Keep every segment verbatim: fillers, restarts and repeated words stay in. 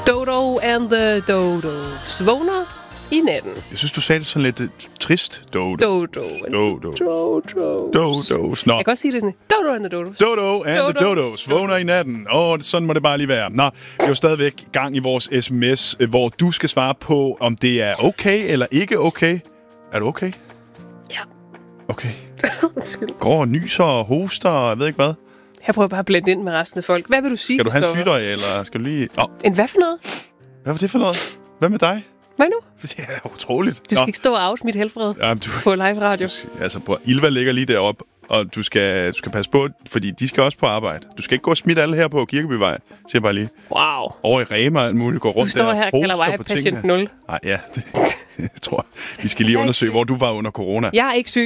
Dodo and the Dodos vågner i natten. Jeg synes, du sagde det sådan lidt uh, trist. Dodo. Dodo. Dodo. Dodo. Dodos. Nå. Jeg kan også sige det sådan. Dodo and the Dodos. Dodo and Dodo. the Dodos vågner i natten. Åh, oh, sådan må det bare lige være. Nå, vi er jo stadigvæk i gang i vores sms, hvor du skal svare på, om det er okay eller ikke okay. Er du okay? Ja. Okay. Går og nyser og hoster og jeg ved ikke hvad. Jeg prøver bare at blende ind med resten af folk. Hvad vil du sige, Skal du have en Christoffer? flytøj, eller skal du lige... Oh. En hvad for noget? Hvad var det for noget? Hvad med dig? Hvad nu? Det er utroligt. Du skal Nå. ikke stå og out mit helbred Jamen, du, på live radio. Du, altså, bror, Ilva ligger lige deroppe, og du skal, du skal passe på, fordi de skal også på arbejde. Du skal ikke gå og smitte alle her på Kirkebyvej, siger jeg bare lige. Wow. Over i Rema og alt muligt, gå rundt du står der her og kalder mig patient nul. Nej, ja, det, jeg tror vi skal lige undersøge, hvor du var under corona. Jeg er ikke syg.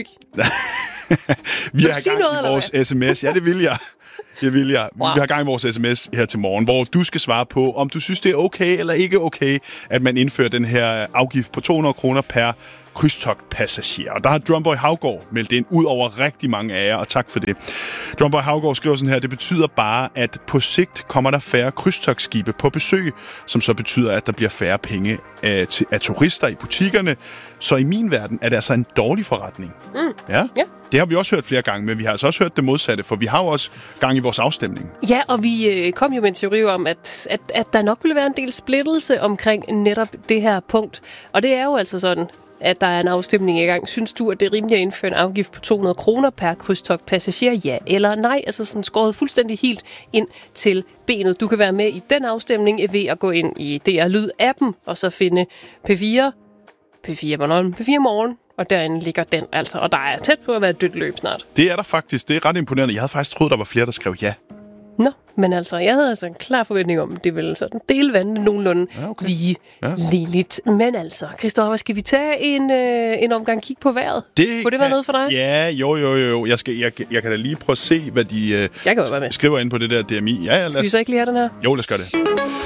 Vi har gang noget, i vores sms. Ja, det vil jeg. Det vil jeg. Wow. Vi har gang i vores sms her til morgen, hvor du skal svare på, om du synes, det er okay eller ikke okay, at man indfører den her afgift på to hundrede kroner per krydstogtpassager. Og der har Drumboy Havgård meldt ind ud over rigtig mange af jer, og tak for det. Drumboy Havgård skriver sådan her, det betyder bare, at på sigt kommer der færre krydstogtskibe på besøg, som så betyder, at der bliver færre penge af, til, af turister i butikkerne. Så i min verden er det altså en dårlig forretning. Mm. Ja? Ja. Det har vi også hørt flere gange, men vi har altså også hørt det modsatte, for vi har jo også gang i vores afstemning. Ja, og vi øh, kom jo med en teori om, at, at, at der nok ville være en del splittelse omkring netop det her punkt. Og det er jo altså sådan, at der er en afstemning i gang. Synes du, at det er rimeligt at indføre en afgift på to hundrede kroner per krydstogtpassager? Ja eller nej? Altså sådan skåret fuldstændig helt ind til benet. Du kan være med i den afstemning ved at gå ind i D R Lyd-appen, og så finde P fire, P fire Bornholm, P fire Morgen, og derinde ligger den altså. Og der er tæt på at være et dødt løb snart. Det er der faktisk. Det er ret imponerende. Jeg havde faktisk troet, der var flere, der skrev ja. Nå, men altså, jeg havde altså en klar forventning om, at det ville sådan dele vandet nogenlunde ja, okay. lige ja. ligeligt. Men altså, Christoffer, skal vi tage en, øh, en omgang kig på vejret? Det Kunne det være noget for dig? Ja, jo, jo, jo. Jeg, skal, jeg, jeg kan da lige prøve at se, hvad de øh, jeg kan være med. skriver ind på det der D M I. Ja, ja, lad os... Skal vi så ikke lige have den her? Jo, lad os gøre det.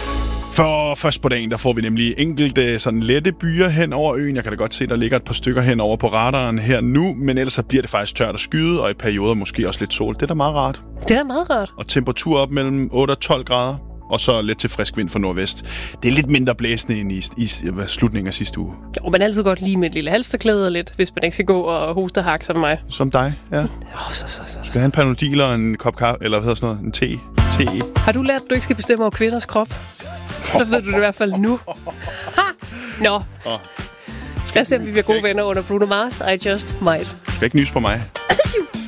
For først på dagen, der får vi nemlig enkelte sådan lette byer hen over øen. Jeg kan da godt se, der ligger et par stykker hen over på radaren her nu, men ellers så bliver det faktisk tørt og skyde, og i perioder måske også lidt sol. Det er da meget rart. Det er da meget rart. Og temperatur op mellem otte og tolv grader, og så lidt til frisk vind fra nordvest. Det er lidt mindre blæsende end i, i, i slutningen af sidste uge. Jo, men altid godt lige med et lille halsterklæde og lidt, hvis man ikke skal gå og hoste og hakke som mig. Som dig, ja. Oh, så, så, så. Skal have en Panodil og en kop kaffe, eller hvad hedder sådan noget, en te. te. Har du lært, at du ikke skal bestemme over kvinders krop? Så ved du det i hvert fald nu. Ha! Nå. Oh. Lad os se, om vi bliver gode venner under Bruno Mars. I just might. Du skal ikke nys på mig.